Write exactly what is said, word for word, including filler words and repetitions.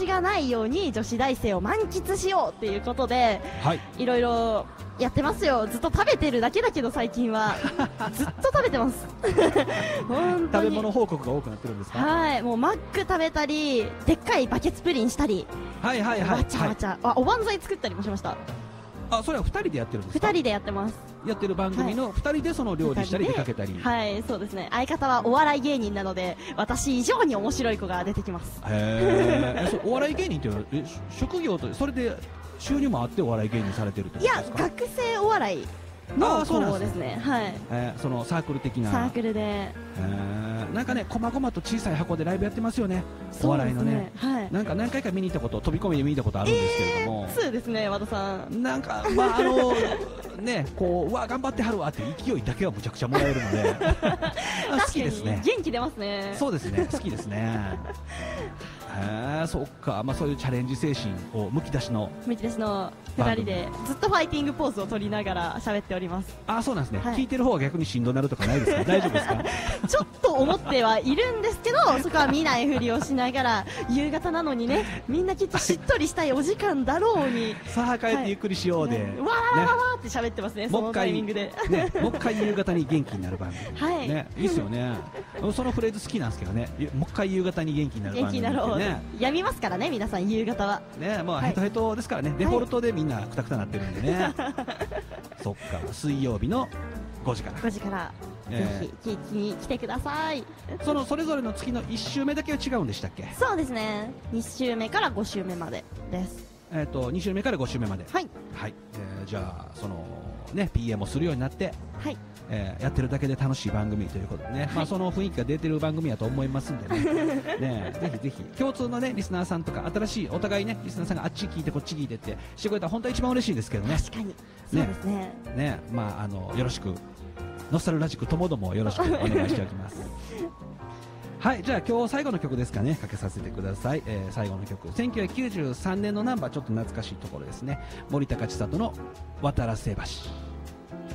しがないように女子大生を満喫しようっていうことで、 はい、 いろいろやってますよ。ずっと食べてるだけだけど最近はずっと食べてます本当に食べ物報告が多くなってるんですか？ はい、もうマック食べたりでっかいバケツプリンしたり、 はいはいはい、 わちゃわちゃ、はい、あおばんざい作ったりもしました。 あ、それはふたりでやってるんですか？ ふたりでやってます。 やってる番組のふたりでその料理したり出かけたり、 はい、そうですね。相方はお笑い芸人なので私以上に面白い子が出てきます。 へーお笑い芸人っていうのはえ職業とそれで収入もあってお笑い芸人されてるってことですか？ いや、学生お笑いの子ですね。はい、 えー、そのサークル的なサークルで、 えー、なんかね、こまごまと小さい箱でライブやってますよね、お笑いのね。 はい、 なんか何回か見に行ったこと、飛び込みで見に行ったことあるんですけれども、 えー、そうですね、和田さん。 なんか、まああのね、こう、うわ頑張ってはるわっていう勢いだけはむちゃくちゃもらえるので好きですね。 元気出ますね。 そうですね、好きですね。へー、そっか、まあそういうチャレンジ精神をむき出しのむき出しのふたりでずっとファイティングポーズを取りながら喋っております。 あ、そうなんですね、 はい、 聞いてる方は逆にしんどなるとかないですか？大丈夫ですか？ ちょっと思ってはいるんですけど、そこは見ないふりをしながら夕方なのにね、みんなきっとしっとりしたいお時間だろうにさあ帰ってゆっくりしようで、はい、 わーわーわーって喋ってますね、そのタイミングでね、もう一回夕方に元気になる番組、 はい、 ね、いいですよねそのフレーズ好きなんですけどね、もう一回夕方に元気になる番組って、ね、 元気になろう、やみますからね皆さん夕方はね、もうヘトヘトですからね、はい、デフォルトでみんなくたくたなってるんでね、はい、そっか、水曜日のごじからごじから、えー、ぜひ聞きに来てください。 そのそれぞれの月のいっ週目だけは違うんでしたっけ？ そうですね、に週目からご週目までです。 えっとに週目からご週目まで、 はい、 はい、えー、じゃあそのね ピーエム をするようになって、 はい、 えー、やってるだけで楽しい番組ということでね、はい、まあその雰囲気が出てる番組だと思いますんでねね、ぜひぜひ共通のねリスナーさんとか新しいお互いねリスナーさんがあっち聞いてこっち聞いてってしてくれたら本当は一番嬉しいですけどね。 確かにそうですね。 ね、ね、まああのよろしくノスタルラジックともどもよろしくお願いしておきますはい、じゃあ今日最後の曲ですかね、かけさせてください。えー、最後の曲、せんきゅうひゃくきゅうじゅうさんねんのナンバー、ちょっと懐かしいところですね。森高千里の渡良瀬橋。